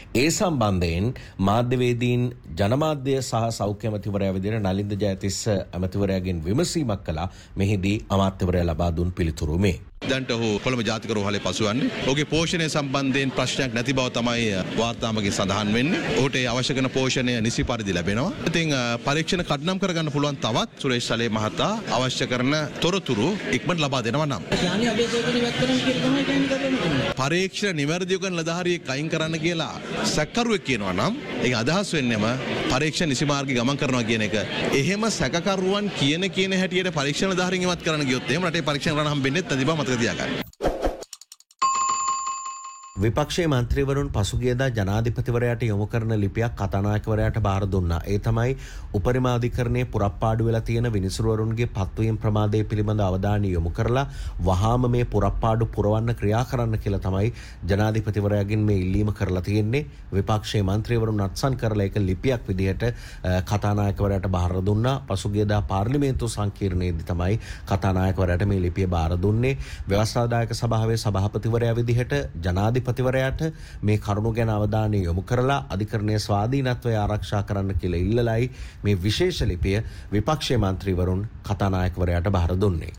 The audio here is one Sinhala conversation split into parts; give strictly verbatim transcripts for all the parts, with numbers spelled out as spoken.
ඒ සම්බන්ධයෙන් මාධ්‍යවේදීන් ජනමාධ්‍ය සහ සෞඛ්‍ය ඇමතිවරයා විදිහට නලින්ද ජයතිස්ස ඇමතිවරයාගෙන් විමසීමක් කළා. මෙහිදී අමාත්‍යවරයා ලබා දුන් පිළිතුරු මේ. දැන්ට ඔහු කොළඹ ජාතික රෝහලේ පසුවන්නේ. ඔහුගේ පෝෂණය සම්බන්ධයෙන් ප්‍රශ්නයක් නැති බව තමයි වාර්තාමගින් සඳහන් වෙන්නේ. ඔහුට අවශ්‍ය කරන පෝෂණය නිසි පරිදි ලැබෙනවා. ඉතින් පරීක්ෂණ කඩනම් කරගන්න පුළුවන් තවත් සුරේෂ් සලේ මහතා අවශ්‍ය කරන තොරතුරු ඉක්මනට ලබා දෙනවා නම්. පරීක්ෂණ නිවැරදිව කරන නිලධාරියෙක් අයින් කරන්න කියලා සැකකරුවෙක් කියනවා නම් ඒක අදහස් වෙන්නේම පරීක්ෂණ නිසි මාර්ගයේ ගමන් කරනවා කියන එක. එහෙම සැකකරුවන් කියන කියන හැටියට පරීක්ෂණ නිලධාරින් ඉවත් කරන්න ගියොත් එහෙම රටේ පරීක්ෂණ කරන්න හම්බෙන්නේ නැති බව මතක තියාගන්න. විපක්ෂයේ මන්ත්‍රීවරුන් පසුගියදා ජනාධිපතිවරයාට යොමු කරන ලිපියක් කතානායකවරයාට බාර දුන්නා. ඒ තමයි උපරිම අධිකරණයේ පුරප්පාඩු වෙලා තියෙන විනිසුරුවරුන්ගේ පත්වීම් ප්‍රමාදය පිළිබඳ අවධානය යොමු කරලා වහාම මේ පුරප්පාඩු පුරවන්න ක්‍රියා කරන්න කියලා තමයි ජනාධිපතිවරයාගෙන් මේ ඉල්ලීම කරලා තියෙන්නේ. විපක්ෂයේ මන්ත්‍රීවරුන් අත්සන් කරලා ඒක ලිපියක් විදිහට කතානායකවරයාට බාර දුන්නා. පසුගියදා පාර්ලිමේන්තු සංකීර්ණයේදී තමයි කතානායකවරයාට මේ ලිපිය බාර දුන්නේ. ව්‍යවස්ථාදායක සභාවේ සභාපතිවරයා විදිහට ජනාධිපති පතිවරයාට මේ කරුණු ගැන අවධානය යොමු කරලා අධිකරණයේ ස්වාධීනත්වය ආරක්ෂා කරන්න කියලා ඉල්ලලයි මේ විශේෂ ලිපිය විපක්ෂයේ මන්ත්‍රීවරුන් කතානායකවරයාට බාර දුන්නේ.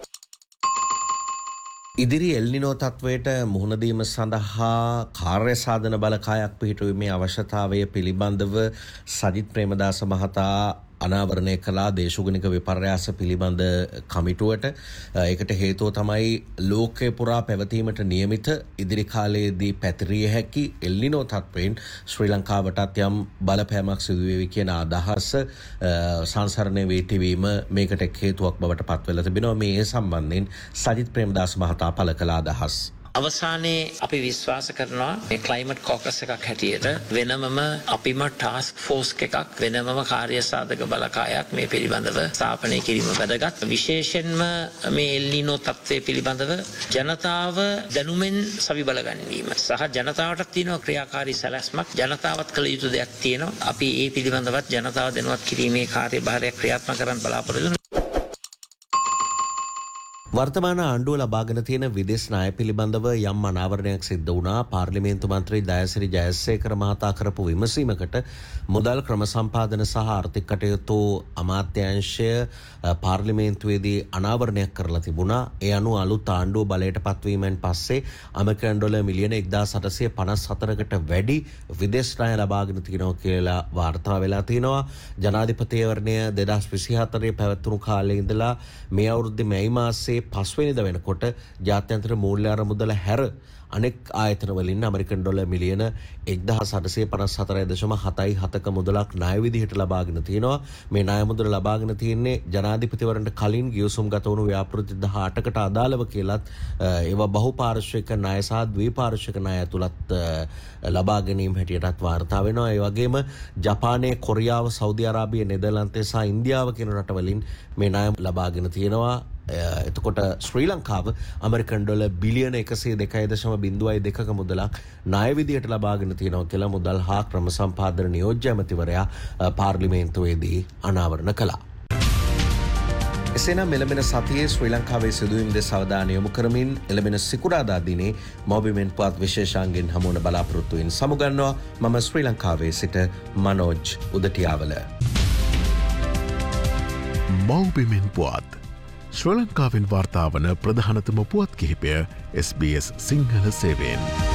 ඉදිරි එල්නිනෝ තත්වයට මුහුණ දීම සඳහා කාර්ය සාධන බලකායක් පිහිටුවීමේ අවශ්‍යතාවය පිළිබඳව සජිත් ප්‍රේමදාස මහතා අනාවරණය කළා දේශගුණික විපර්යාස පිළිබඳ කමිටුවට. ඒකට හේතුව තමයි ලෝකයේ පුරා පැවතීමට නියමිත ඉදිරි කාලයේදී පැතිරිය හැකි එල්නිනෝ තත්වයෙන් ශ්‍රී ලංකාවටත් යම් බලපෑමක් සිදු වේවි කියන අදහස සංසරණය වී තිබීම මේකට හේතුවක් බවට පත් වෙලා තිබෙනවා. මේ සම්බන්ධයෙන් සජිත් ප්‍රේමදාස මහතා පළ කළ අදහස්. අවසානයේ අපි විශ්වාස කරනවා මේ ක්ලයිමට් කෝකස් එකක් හැටියට වෙනමම අපිම ටාස්ක් ෆෝස් එකක් වෙනමම කාර්ය සාධක බලකායක් මේ පිළිබඳව ස්ථාපනය කිරීම වැදගත්. විශේෂයෙන්ම මේ එල්නිනෝ තත්ත්වය පිළිබඳව ජනතාව දැනුමෙන් සවි බල ගැනීම සහ ජනතාවටත් තියෙන ක්‍රියාකාරී සැලැස්මක් ජනතාවත් කළ යුතු දෙයක් තියෙනවා. අපි ඒ පිළිබඳවත් ජනතාව දැනුවත් කිරීමේ කාර්යභාරයක් ක්‍රියාත්මක කරන්න බලාපොරොත්තු වෙනවා. වර්තමාන ආණ්ඩුව ලබාගෙන තියෙන විදේශ ණය පිළිබඳව යම් අනාවරණයක් සිද්ධ වුණා. පාර්ලිමේන්තු මන්ත්‍රී දයාසිරි ජයසේකර මහතා කරපු විමසීමකට මුදල් ක්‍රම සම්පාදන සහ ආර්ථික කටයුතු අමාත්‍යාංශය පාර්ලිමේන්තුවේදී අනාවරණයක් කරලා තිබුණා. ඒ අනුව අලුත් ආණ්ඩුව බලයට පත්වීමෙන් පස්සේ ඇමරිකන් ඩොලර් මිලියන එක්දාස් අටසිය පනස් හතරකට වැඩි විදේශ ණය ලබාගෙන තියෙනවා කියලා වාර්තා වෙලා තිනවා. ජනාධිපතිවරණය දෙදහස් විසිහතරේ පැවතුණු කාලේ ඉඳලා මේ අවුරුද්දේ මැයි මාසයේ පස්වෙනිදා වෙනකොට ජාත්‍යන්තර මූල්‍ය අරමුදල හැර අනෙක් ආයතන වලින් ඇමරිකන් ඩොලර් මිලියන එක්දාස් අටසිය පනස් හතරයි දශම හතයි හතක මුදලක් ණය විදිහට ලබාගෙන තියෙනවා. මේ ණය මුදල ලබාගෙන තියෙන්නේ ජනාධිපතිවරණට කලින් ගිවිසුම් ගත වුණු ව්‍යාපෘති දහඅටකට අදාළව කියලත් ඒවා බහුපාර්ශ්වික ණය සහ ද්විපාර්ශ්වික ණය ඇතුළත් ලබා ගැනීම හැටියටත් වාර්තා වෙනවා. ඒ වගේම ජපානය, කොරියාව, සෞදි අරාබිය, නෙදර්ලන්තය සහ ඉන්දියාව කියන රටවලින් මේ ණය ලබාගෙන තියෙනවා. එතකොට ශ්‍රී ලංකාව ඇමරිකන් ඩොලර් බිලියන එකසිය දෙකයි දශම බිංදුවයි දෙකක මුදලක් ණය විදියට ලබාගෙන තියෙනවා කියලා මුදල් හා ක්‍රම සම්පාදන නියෝජ්‍ය ඇමතිවරයා පාර්ලිමේන්තුවේදී අනාවරණ කළා. එසේනම් මෙලබෙන සතියේ ශ්‍රී ලංකාවේ සිදුවීම් දෙස අවධානය යොමු කරමින් එළබෙන සිකුරාදා දිනේ මොබිමෙන් පුවත් විශේෂාංගෙන් හමුවන බලාපොරොත්තු වෙන සමුගන්නවා. මම ශ්‍රී ලංකාවේ සිට මනෝජ් උදටියාවල. මොබිමෙන් පුවත් ශ්‍රී ලංකාවෙන් වාර්තාවන ප්‍රධානතම පුවත් කිහිපය එස් බී එස් සිංහල සේවයෙන්.